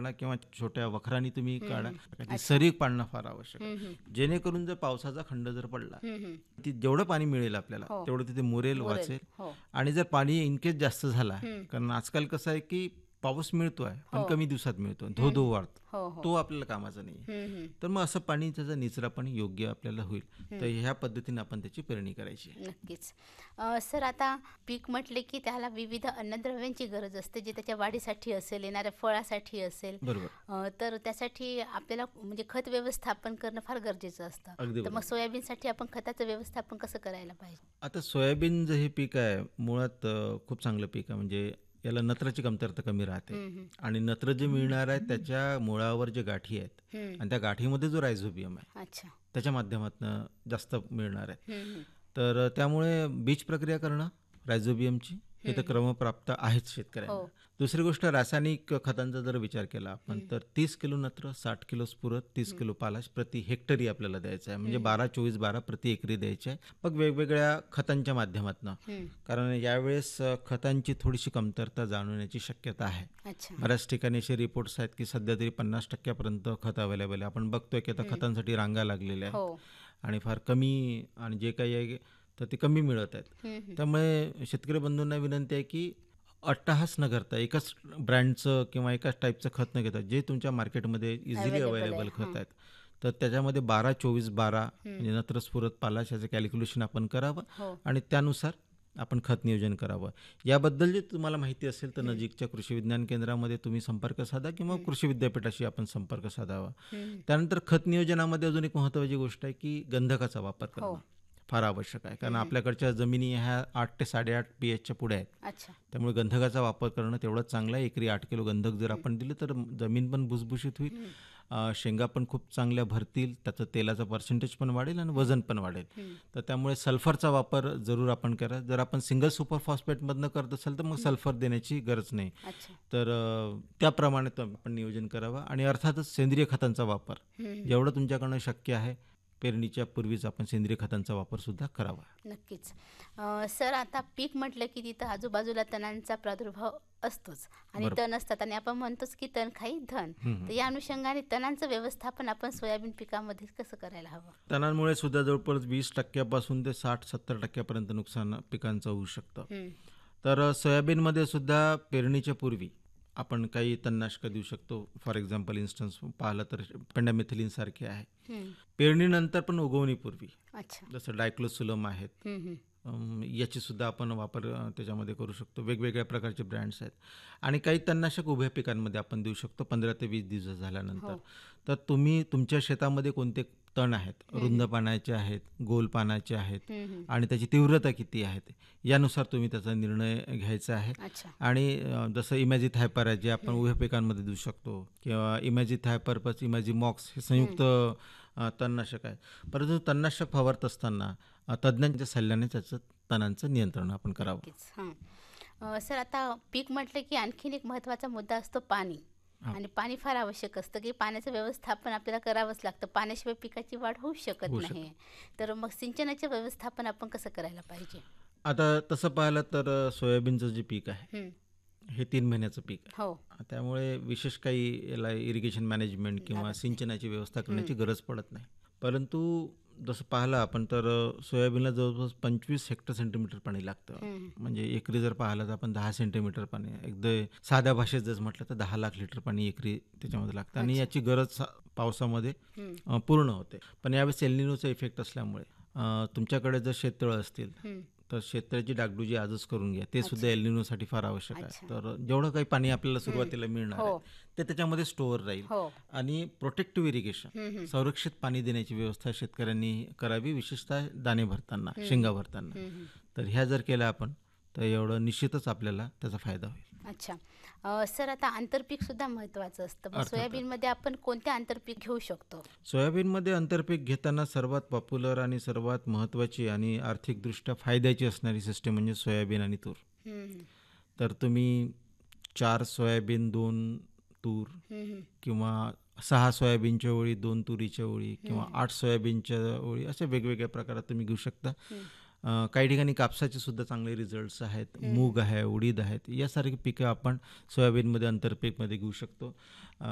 काढा किंवा छोट्या वखरांनी तुम्ही काढा. ती अच्छा. सरी पाडणं फार आवश्यक आहे, हम्म, जेणेकरून जर पावसाचा खंड जर पडला, हम्म. ती जेवढं पाणी मिळेल आपल्याला हो. तेवढं तिथे मुरेल, मुरेल. वाचेल. हो. आणि जर पाणी इनकेस जास्त झाला, हम्म. कारण आजकाल कसं आहे की पाऊस मिळतोय पण हो. कमी दिवसात मिळतो, धो वाढतो, हो हो. तो आपल्याला कामाचा नाही. हम्म. तर मग असं पाणी त्याचा निचरा पण योग्य आपल्याला होईल. तर ह्या पद्धतीने आपण त्याची पेरणी करायची. नक्कीच. सर, आता पीक म्हटले की त्याला विविध अन्नद्रव्यांची गरज असते, जे त्याच्या वाढीसाठी असेल, येणाऱ्या फळासाठी असेल. बरोबर. तर त्यासाठी आपल्याला म्हणजे खत व्यवस्थापन करणं फार गरजेचं असतं. अगदी तर मग बरोबर. सोयाबीनसाठी आपण खताचं व्यवस्थापन कसं करायला पाहिजे? आता सोयाबीन जे हे पीक आहे मुळात खूप चांगलं पीक आहे. म्हणजे याला नत्राची कमतरता कमी राहते. हम्म, आणि नत्र जे मिळणार आहे त्याच्या मुळावर जे गाठी आहेत हम्म. आणि त्या गाठीमध्ये जो रायझोबियम आहे अच्छा. त्याच्या माध्यमातून जास्त मिळणार आहे. हम्म, तर त्यामुळे बीज प्रक्रिया करणं रायझोबियमची हे तर क्रमप्राप्त आहेच शेतकऱ्यांना. हो. दुसरी गोष्ट, रासायनिक खतांचा जर विचार केला आपण तर 30 किलो नत्र, 60 किलो स्फुरद, 30 किलो पालाश प्रति हेक्टरी आपल्याला द्यायचं आहे. म्हणजे 12-24-12 प्रति एकरी द्यायचे आहे. मग वेगवेगळ्या खतांच्या माध्यमातून, कारण यावेळेस खतांची थोडीशी कमतरता जाणवण्याची शक्यता आहे. अच्छा. बऱ्याच ठिकाणी असे रिपोर्ट्स आहेत की सध्या तरी 50% खत अवेलेबल आहे. आपण बघतोय की आता खतांसाठी रांगा लागलेल्या आहेत हो. आणि फार कमी, आणि जे काही आहे तर ते कमी मिळत आहेत. त्यामुळे शेतकरी बंधूंना विनंती आहे की अट्टाहास न करता एकाच ब्रँडचं किंवा एकाच टाईपचं खत न घेता जे तुमच्या मार्केटमध्ये इझिली अवेलेबल खत आहेत तर त्याच्यामध्ये 12-24-12 म्हणजे नत्र, स्फुरद, पालाश याचं कॅल्क्युलेशन आपण करावं आणि त्यानुसार आपण खत नियोजन करावं. याबद्दल जे तुम्हाला माहिती असेल तर नजीकच्या कृषी विज्ञान केंद्रामध्ये तुम्ही संपर्क साधा किंवा कृषी विद्यापीठाशी आपण संपर्क साधावा. त्यानंतर खत नियोजनामध्ये अजून एक महत्त्वाची गोष्ट आहे की गंधकाचा वापर करणं फार आवश्यक आहे. कारण आपल्याकडच्या जमिनी ह्या 8 ते 8.5 pH पुढे आहेत. अच्छा. त्यामुळे गंधकाचा वापर करणं तेवढंच चांगलं आहे. एकरी 8 किलो गंधक जर आपण दिलं तर जमीन पण भुसभुशीत होईल, शेंगा पण खूप चांगल्या भरतील, त्याचं तेलाचं पर्सेंटेज पण वाढेल आणि वजन पण वाढेल. तर त्यामुळे सल्फरचा वापर जरूर आपण करा. जर आपण सिंगल सुपर फॉस्फेटमधनं करत असेल तर मग सल्फर देण्याची गरज नाही. तर त्याप्रमाणे आपण नियोजन करावं. आणि अर्थातच सेंद्रिय खतांचा वापर जेवढं तुमच्याकडनं शक्य आहे पेरणीच्या पूर्वीच आपण सेंद्रिय खतांचा वापर सुद्धा करावा. नक्कीच. सर, आता पीक म्हटलं की तिथं आजूबाजूला तणांचा प्रादुर्भाव असतोच आणि तण असतात आणि आपण म्हणतोच की तण खाई धन. तर या अनुषंगाने तणांचं व्यवस्थापन आपण सोयाबीन पिकामध्ये कसं करायला हवं? तणांमुळे सुद्धा जवळपास 20% ते 60-70% नुकसान पिकांचं होऊ शकतं. तर सोयाबीनमध्ये सुद्धा पेरणीच्या पूर्वी आपण काही तणनाशकं देऊ शकतो. फॉर एक्झाम्पल इन्स्टन्स पाहिलं तर पेंडामिथिलिन सारखे आहे. पेरणीनंतर पण उगवणीपूर्वी जसं डायक्लोसुलम आहेत, याची सुद्धा आपण वापर त्याच्यामध्ये करू शकतो. वेगवेगळ्या प्रकारचे ब्रँड्स आहेत. आणि काही तणनाशक उभ्या पिकांमध्ये आपण देऊ शकतो 15 ते 20 दिवस झाल्यानंतर. तर तुम्ही तुमच्या शेतामध्ये कोणते तण आहेत, रुंद पानाचे आहेत, गोल पानाचे आहेत आणि त्याची तीव्रता किती आहेत यानुसार तुम्ही त्याचा निर्णय घ्यायचा आहे. आणि जसं इमॅजिथायपर आहे जे आपण उभ्या पिकांमध्ये देऊ शकतो, किंवा इमॅजिथायपर प्लस इमॅजिमॉक्स हे संयुक्त तणनाशक आहे. परंतु तणनाशक फवारत असताना तज्ज्ञांच्या सल्ल्याने त्याचं तणांचं नियंत्रण आपण करावं. सर, आता पीक म्हटलं की आणखीन एक महत्त्वाचा मुद्दा असतो पाणी. आणि पाणी फार आवश्यक असतं की पाण्याचं व्यवस्थापन आपल्याला करावंच लागतं. पाण्याशिवाय पिकाची वाढ होऊ शकत नाही. तर मग सिंचनाचे व्यवस्थापन आपण कसं करायला पाहिजे? आता तसं पाहिलं तर सोयाबीनचं जे पीक आहे हे 3 महिन्याचं पीक आहे. त्यामुळे विशेष काही याला इरिगेशन मॅनेजमेंट किंवा सिंचनाची व्यवस्था करण्याची गरज पडत नाही. परंतु जसं पाहिलं आपण तर सोयाबीनला जवळपास 25 हेक्टर सेंटीमीटर पाणी लागतं. म्हणजे एकरी जर पाहिलं तर आपण 10 सेंटीमीटर पाणी, एकदा साध्या भाषेत जर म्हटलं तर 10 लाख लिटर पाणी एकरी त्याच्यामध्ये लागतं. आणि याची गरज पावसामध्ये पूर्ण होते. पण यावेळेस एल निनोचा इफेक्ट असल्यामुळे तुमच्याकडे जर शेततळं असतील तर शेततळ्याची डागडुजी आजच करून घ्या. ते सुद्धा एल निनोसाठी फार आवश्यक आहे. तर जेवढं काही पाणी आपल्याला सुरुवातीला मिळणार आहे ते त्याच्यामध्ये स्टोअर राहील. आणि प्रोटेक्टिव्ह इरिगेशन, संरक्षित पाणी देण्याची व्यवस्था शेतकऱ्यांनी करावी, विशेषतः दाणे भरताना, शेंगा भरताना. तर ह्या जर केल्या आपण तर एवढं निश्चितच आपल्याला त्याचा फायदा होईल. अच्छा. सर, आता आंतरपीक सुद्धा महत्त्वाचं असतं. मग सोयाबीनमध्ये आपण कोणते आंतरपीक घेऊ शकतो? सोयाबीनमध्ये आंतरपीक घेताना सर्वात पॉप्युलर आणि सर्वात महत्त्वाची आणि आर्थिकदृष्ट्या फायद्याची असणारी सिस्टीम म्हणजे सोयाबीन आणि तूर. तर तुम्ही 4 सोयाबीन 2 तूर किंवा 6 सोयाबीनच्या ओळी 2 तुरीच्या ओळी किंवा 8 सोयाबीनच्या ओळी अशा वेगवेगळ्या प्रकारात तुम्ही घेऊ शकता. काही ठिकाणी कापसाचे सुद्धा चांगले रिझल्ट्स आहेत, मूग आहे, उडीद आहेत, यासारखी पिकं आपण सोयाबीनमध्ये आंतरपीकमध्ये घेऊ शकतो.